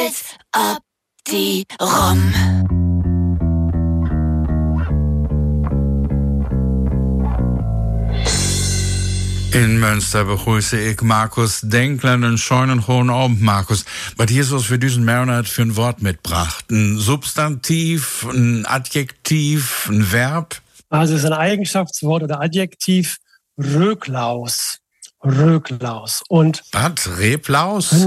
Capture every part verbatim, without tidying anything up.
Hals ab die Rom. In Münster begrüße ich Markus Denkler, einen schönen hohen Abend, Markus. Was Jesus für diesen Monat für ein Wort mitbracht? Ein Substantiv, ein Adjektiv, ein Verb? Also es ist ein Eigenschaftswort oder Adjektiv, Röklaus. Röklaus. Und was? Replaus?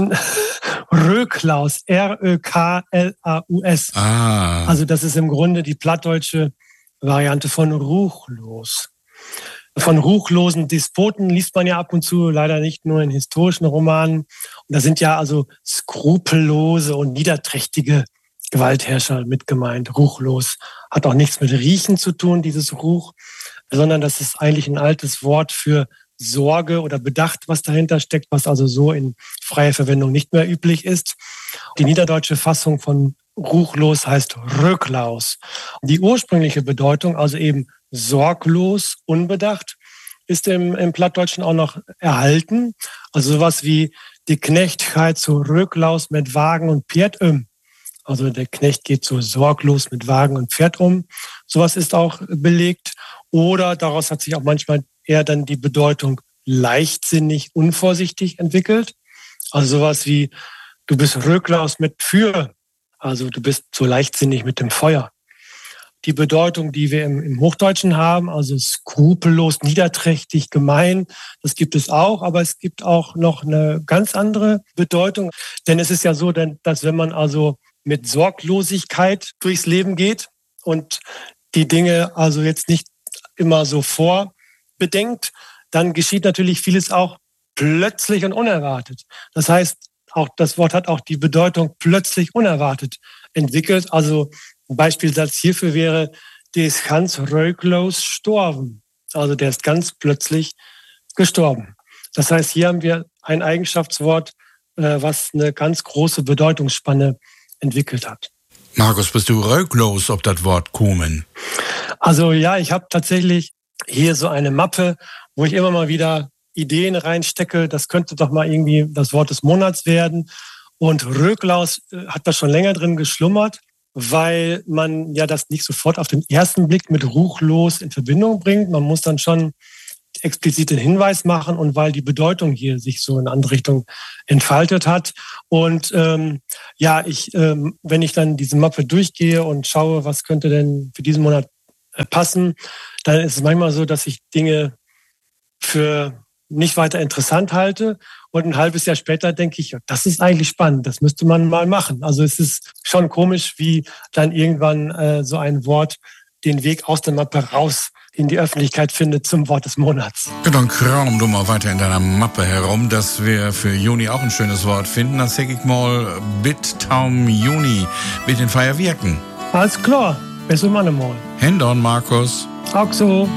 Röklaus, R Ö K L A U S. Ah. Also das ist im Grunde die plattdeutsche Variante von ruchlos. Von ruchlosen Despoten liest man ja ab und zu, leider nicht nur in historischen Romanen. Und da sind ja also skrupellose und niederträchtige Gewaltherrscher mit gemeint. Ruchlos hat auch nichts mit Riechen zu tun, dieses Ruch, sondern das ist eigentlich ein altes Wort für Sorge oder Bedacht, was dahinter steckt, was also so in freier Verwendung nicht mehr üblich ist. Die niederdeutsche Fassung von ruchlos heißt Röklaus. Die ursprüngliche Bedeutung, also eben sorglos, unbedacht, ist im, im Plattdeutschen auch noch erhalten. Also sowas wie die Knechtheit zu Röklaus mit Wagen und Pferd um. Also der Knecht geht so sorglos mit Wagen und Pferd um. Sowas ist auch belegt. Oder daraus hat sich auch manchmal eher dann die Bedeutung leichtsinnig, unvorsichtig entwickelt. Also sowas wie, du bist Röklaus mit Für. Also du bist so leichtsinnig mit dem Feuer. Die Bedeutung, die wir im, im Hochdeutschen haben, also skrupellos, niederträchtig, gemein, das gibt es auch, aber es gibt auch noch eine ganz andere Bedeutung. Denn es ist ja so, dass wenn man also mit Sorglosigkeit durchs Leben geht und die Dinge also jetzt nicht immer so vorbedenkt, dann geschieht natürlich vieles auch plötzlich und unerwartet. Das heißt, auch das Wort hat auch die Bedeutung plötzlich unerwartet entwickelt. Also ein Beispielsatz hierfür wäre, der ist ganz röklos gestorben. Also der ist ganz plötzlich gestorben. Das heißt, hier haben wir ein Eigenschaftswort, was eine ganz große Bedeutungsspanne entwickelt hat. Markus, bist du röklos, ob das Wort kommen? Also ja, ich habe tatsächlich hier so eine Mappe, wo ich immer mal wieder Ideen reinstecke. Das könnte doch mal irgendwie das Wort des Monats werden. Und Röklaus hat da schon länger drin geschlummert, weil man ja das nicht sofort auf den ersten Blick mit ruchlos in Verbindung bringt. Man muss dann schon explizit den Hinweis machen und weil die Bedeutung hier sich so in eine andere Richtung entfaltet hat. Und ähm, ja, ich, ähm, wenn ich dann diese Mappe durchgehe und schaue, was könnte denn für diesen Monat äh, passen, dann ist es manchmal so, dass ich Dinge für nicht weiter interessant halte. Und ein halbes Jahr später denke ich, ja, das ist eigentlich spannend, das müsste man mal machen. Also es ist schon komisch, wie dann irgendwann äh, so ein Wort den Weg aus der Mappe raus in die Öffentlichkeit findet zum Wort des Monats. Ja, dann kram du mal weiter in deiner Mappe herum, dass wir für Juni auch ein schönes Wort finden. Dann sag ich mal Bittaum Juni mit den Feierwirken. Alles klar, bis zum Mannemal. Hendon, Markus. Auch so.